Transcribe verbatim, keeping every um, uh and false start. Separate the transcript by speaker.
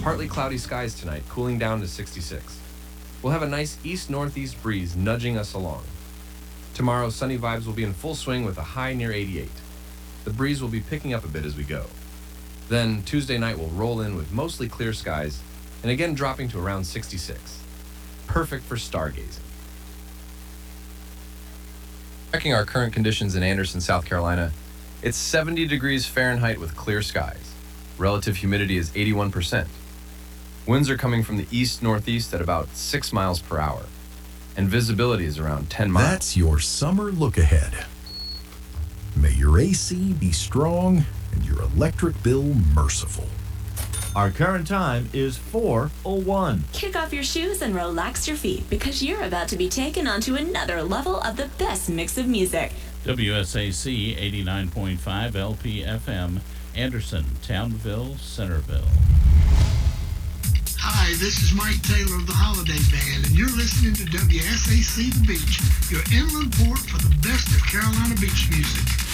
Speaker 1: Partly cloudy skies tonight, cooling down to sixty-six. We'll have a nice east-northeast breeze nudging us along. Tomorrow, sunny vibes will be in full swing with a high near eighty-eight. The breeze will be picking up a bit as we go. Then, Tuesday night will roll in with mostly clear skies, and again dropping to around sixty-six. Perfect for stargazing. Checking our current conditions in Anderson, South Carolina, it's seventy degrees Fahrenheit with clear skies. Relative humidity is eighty-one percent. Winds are coming from the east-northeast at about six miles per hour, and visibility is around ten miles.
Speaker 2: That's your summer look ahead. May your A C be strong and your electric bill merciful.
Speaker 3: Our current time is four oh one.
Speaker 4: Kick off your shoes and relax your feet because you're about to be taken onto another level of the best mix of music.
Speaker 5: W S A C eighty-nine point five L P F M, Anderson, Townville, Centerville.
Speaker 6: Hi, this is Mike Taylor of the Holiday Band, and you're listening to W S A C The Beach, your inland port for the best of Carolina beach music.